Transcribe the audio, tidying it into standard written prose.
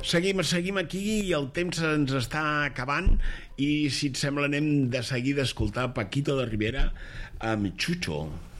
Seguim aquí i el temps ens està acabant i si et sembla anem de seguida a escoltar Paquito de Rivera amb Chucho.